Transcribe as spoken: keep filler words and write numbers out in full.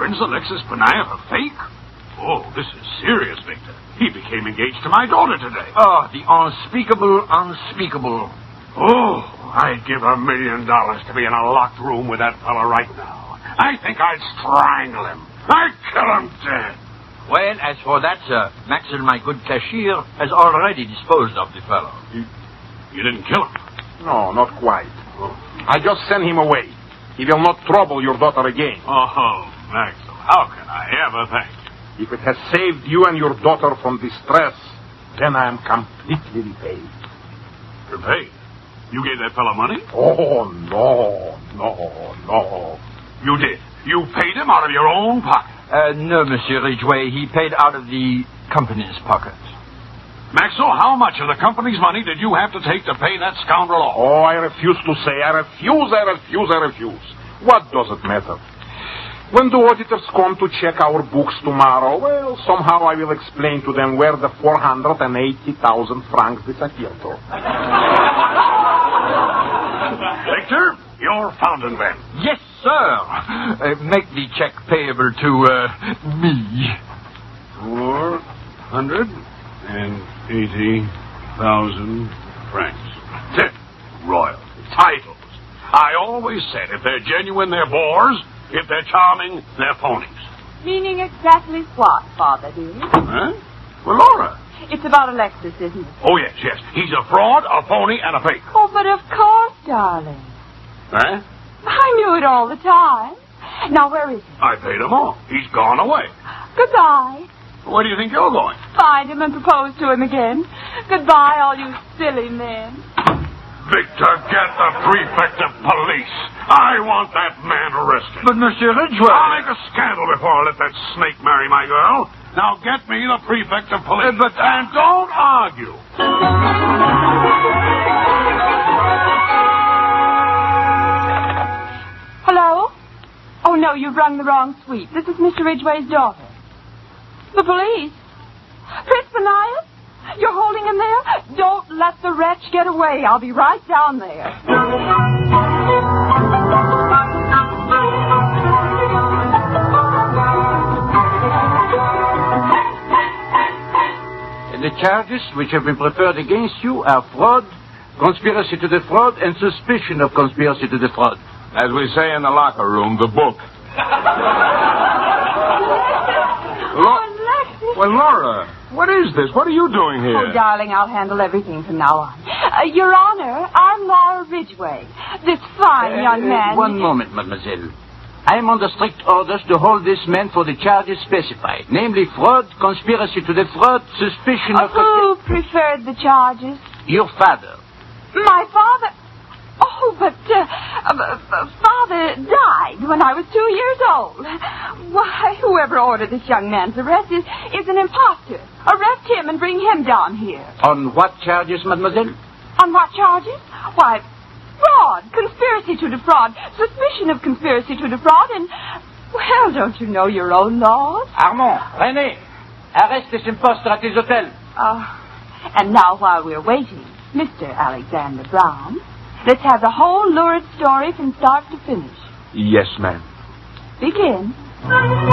friends Alexis Benayev a fake? Oh, this is serious, Victor. He became engaged to my daughter today. Oh, the unspeakable, unspeakable. Oh, I'd give a million dollars to be in a locked room with that fellow right now. I think I'd strangle him. I'd kill him dead. Well, as for that, sir, Maxwell, my good cashier, has already disposed of the fellow. You, you didn't kill him? No, not quite. I just sent him away. He will not trouble your daughter again. Oh, Maxwell, how can I ever thank you? If it has saved you and your daughter from distress, then I am completely repaid. Repaid? You gave that fellow money? Oh, no, no, no. You did? You paid him out of your own pocket? Uh, no, Monsieur Ridgway. He paid out of the company's pocket. Maxwell, how much of the company's money did you have to take to pay that scoundrel off? Oh, I refuse to say. I refuse, I refuse, I refuse. What does it matter? When the auditors come to check our books tomorrow, well, somehow I will explain to them where the four hundred eighty thousand francs disappeared to. Victor, you're found in bed. Yes, sir. Uh, make the check payable to, uh, me. Four hundred and eighty thousand francs. Tip, royalty, titles. I always said if they're genuine, they're bores. If they're charming, they're phonies. Meaning exactly what, Father dear? Huh? Well, Laura. It's about Alexis, isn't it? Oh, yes, yes. He's a fraud, a phony, and a fake. Oh, but of course, darling. Huh? I knew it all the time. Now, where is he? I paid him off. He's gone away. Goodbye. Where do you think you're going? Find him and propose to him again. Goodbye, all you silly men. Victor, get the prefect of police. I want that man arrested. But, Monsieur Ridgway... I'll make a scandal before I let that snake marry my girl. Now get me the prefect of police. Uh, but... And don't argue. Hello? Oh, no, you've rung the wrong suite. This is Mister Ridgway's daughter. The police? Prince Benayev? You're holding him there? Don't let the wretch get away. I'll be right down there. The charges which have been preferred against you are fraud, conspiracy to defraud, and suspicion of conspiracy to defraud. As we say in the locker room, the book. Lo- well, Laura, what is this? What are you doing here? Oh, darling, I'll handle everything from now on. Uh, Your Honor, I'm Laura Ridgway. This fine Uh, young uh, man... One moment, mademoiselle. I am under strict orders to hold this man for the charges specified, namely fraud, conspiracy to defraud, suspicion Uh, of... who preferred the charges? Your father. My father... Oh, but uh, uh, uh, Father died when I was two years old. Why, whoever ordered this young man's arrest is, is an imposter. Arrest him and bring him down here. On what charges, mademoiselle? On what charges? Why, fraud, conspiracy to defraud, suspicion of conspiracy to defraud, and, well, don't you know your own laws? Armand, René, arrest this impostor at his hotel. Uh, and now, while we're waiting, Mister Alexander Brown, let's have the whole lurid story from start to finish. Yes, ma'am. Begin.